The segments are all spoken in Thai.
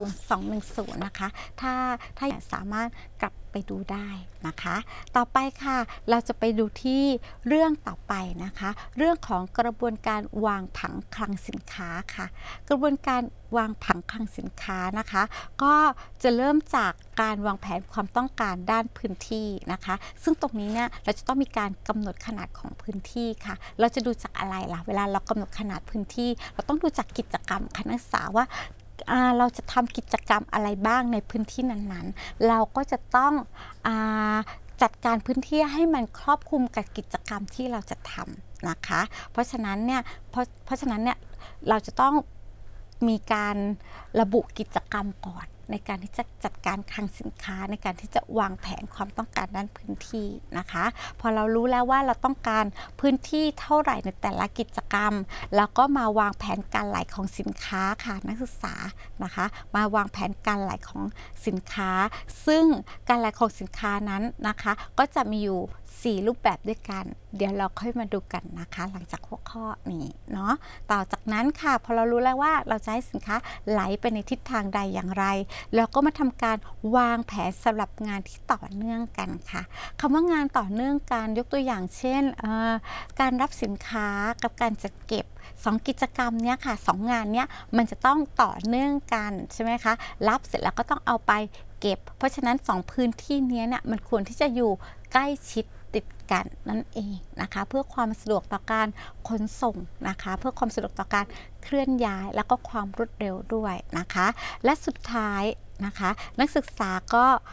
210นะคะถ้าอยากสามารถกลับไปดูได้นะคะต่อไปค่ะเราจะไปดูที่เรื่องต่อไปนะคะเรื่องของกระบวนการวางผังคลังสินค้าค่ะกระบวนการวางผังคลังสินค้านะคะก็จะเริ่มจากการวางแผนความต้องการด้านพื้นที่นะคะซึ่งตรงนี้เนี่ยเราจะต้องมีการกำหนดขนาดของพื้นที่ค่ะเราจะดูจากอะไรล่ะเวลาเรากำหนดขนาดพื้นที่เราต้องดูจากกิจกรรมคณะศึกษาว่าเราจะทำกิจกรรมอะไรบ้างในพื้นที่นั้นๆเราก็จะต้องจัดการพื้นที่ให้มันครอบคลุมกับกิจกรรมที่เราจะทำนะคะเพราะฉะนั้นเนี่ยเราจะต้องมีการระบุกิจกรรมก่อนในการที่จะจัดการคลังสินค้าในการที่จะวางแผนความต้องการด้านพื้นที่นะคะพอเรารู้แล้วว่าเราต้องการพื้นที่เท่าไหร่ในแต่ละกิจกรรมแล้วก็มาวางแผนการไหลของสินค้าค่ะนักศึกษานะคะมาวางแผนการไหลของสินค้าซึ่งการไหลของสินค้านั้นนะคะก็จะมีอยู่4รูปแบบด้วยกันเดี๋ยวเราค่อยมาดูกันนะคะหลังจากหัวข้อนี้เนาะต่อจากนั้นค่ะพอเรารู้แล้วว่าเราจะให้สินค้าไหลไปในทิศทางใดอย่างไรเราก็มาทำการวางแผนสำหรับงานที่ต่อเนื่องกันค่ะคำว่างานต่อเนื่องกันยกตัวอย่างเช่นการรับสินค้ากับการจัดเก็บ2กิจกรรมเนี้ยค่ะ2งานเนี้ยมันจะต้องต่อเนื่องกันใช่ไหมคะรับเสร็จแล้วก็ต้องเอาไปเก็บเพราะฉะนั้น2พื้นที่นี้เนี่ยมันควรที่จะอยู่ใกล้ชิดติดกันนั่นเองนะคะเพื่อความสะดวกต่อการขนส่งนะคะเพื่อความสะดวกต่อการเคลื่อนย้ายแล้วก็ความรวดเร็วด้วยนะคะและสุดท้ายนะคะนักศึกษา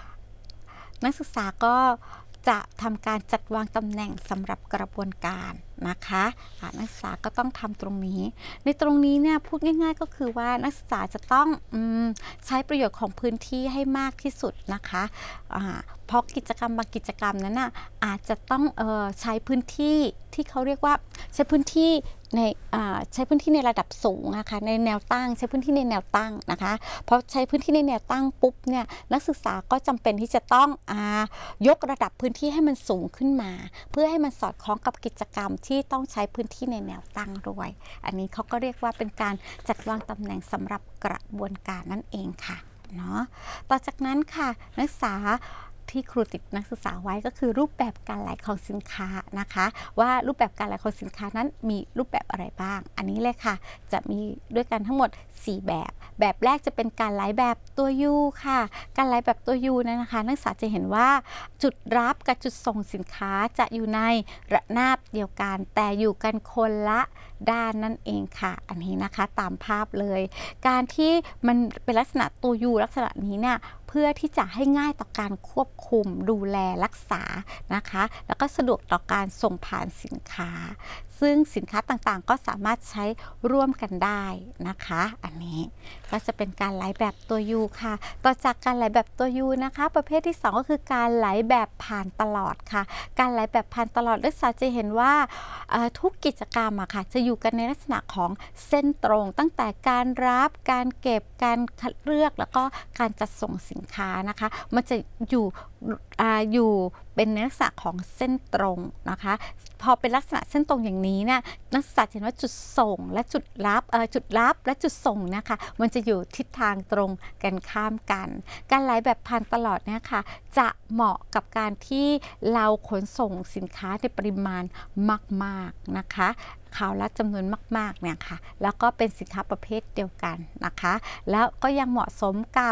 ก็จะทำการจัดวางตำแหน่งสำหรับกระบวนการนะคะนักศึกษาก็ต้องทำตรงนี้ในตรงนี้เนี่ยพูดง่ายๆก็คือว่านักศึกษาจะต้องใช้ประโยชน์ของพื้นที่ให้มากที่สุดนะคะเพราะกิจกรรมบางกิจกรรมนั้นน่ะอาจจะต้องใช้พื้นที่ที่เขาเรียกว่าใช้พื้นที่ในระดับสูงนะคะในแนวตั้งใช้พื้นที่ในแนวตั้งนะคะเพราะใช้พื้นที่ในแนวตั้งปุ๊บเนี่ยนักศึกษาก็จำเป็นที่จะต้องยกระดับพื้นที่ให้มันสูงขึ้นมาเพื่อให้มันสอดคล้องกับกิจกรรมที่ต้องใช้พื้นที่ในแนวตั้งด้วยอันนี้เขาก็เรียกว่าเป็นการจัดวางตำแหน่งสำหรับกระบวนการนั่นเองค่ะเนาะต่อจากนั้นค่ะนักศึกษาที่ครูติดนักศึกษาไว้ก็คือรูปแบบการไหลของสินค้านะคะว่ารูปแบบการไหลของสินค้านั้นมีรูปแบบอะไรบ้างอันนี้เลยค่ะจะมีด้วยกันทั้งหมด4แบบแรกจะเป็นการไหลแบบตัว U ค่ะการไหลแบบตัว U นะคะนักศึกษาจะเห็นว่าจุดรับกับจุดส่งสินค้าจะอยู่ในระนาบเดียวกันแต่อยู่กันคนละด้านนั่นเองค่ะอันนี้นะคะตามภาพเลยการที่มันเป็นลักษณะตัว U ลักษณะนี้เนี่ยเพื่อที่จะให้ง่ายต่อการควบคุมดูแลรักษานะคะแล้วก็สะดวกต่อการส่งผ่านสินค้าซึ่งสินค้าต่างๆก็สามารถใช้ร่วมกันได้นะคะอันนี้ก็จะเป็นการไหลแบบตัว U ค่ะต่อจากการไหลแบบตัว U นะคะประเภทที่2ก็คือการไหลแบบผ่านตลอดค่ะการไหลแบบผ่านตลอดนักศึกษาจะเห็นว่าทุกกิจกรรมอะค่ะจะอยู่กันในลักษณะของเส้นตรงตั้งแต่การรับการเก็บการคัดเลือกแล้วก็การจัดส่งสินค้านะคะมันจะอยู่เป็นลักษณะของเส้นตรงนะคะพอเป็นลักษณะเส้นตรงอย่างนี้เนี่ยนักศึกษาเห็นว่าจุดส่งและจุดรับและจุดส่งนะคะมันจะอยู่ทิศทางตรงกันข้ามกันการไหลแบบผ่านตลอดเนี่ยค่ะจะเหมาะกับการที่เราขนส่งสินค้าในปริมาณมากๆนะคะข่าวละจำนวนมากๆเนี่ยค่ะแล้วก็เป็นสินค้าประเภทเดียวกันนะคะแล้วก็ยังเหมาะสมกับ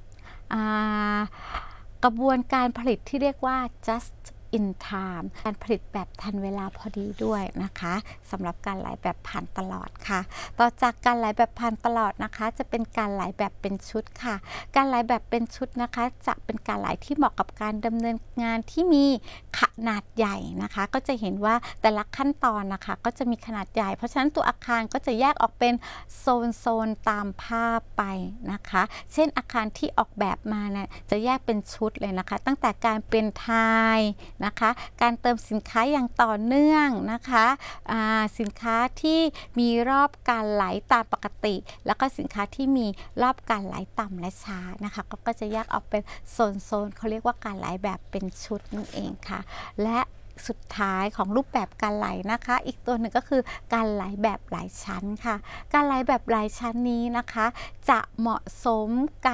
กระบวนการผลิตที่เรียกว่า just in time การผลิตแบบทันเวลาพอดีด้วยนะคะสำหรับการไหลแบบผ่านตลอดค่ะต่อจากการไหลแบบผ่านตลอดนะคะจะเป็นการไหลแบบเป็นชุดค่ะการไหลแบบเป็นชุดนะคะจะเป็นการไหลที่เหมาะกับการดำเนินงานที่มีขนาดใหญ่นะคะก็จะเห็นว่าแต่ละขั้นตอนนะคะก็จะมีขนาดใหญ่เพราะฉะนั้นตัวอาคารก็จะแยกออกเป็นโซนตามภาพไปนะคะเช่นอาคารที่ออกแบบมาเนี่ยจะแยกเป็นชุดเลยนะคะตั้งแต่การเป็นไทยนะคะการเติมสินค้าอย่างต่อเนื่องนะคะสินค้าที่มีรอบการไหลตามปกติแล้วก็สินค้าที่มีรอบการไหลต่ำและช้านะคะก็จะแยกออกเป็นโซนเขาเรียกว่าการไหลแบบเป็นชุดนั่นเองค่ะและสุดท้ายของรูปแบบการไหลนะคะ อีกตัวหนึ่งก็คือการไหลแบบหลายชั้นค่ะ การไหลแบบหลายชั้นนี้นะคะ จะเหมาะสมกับ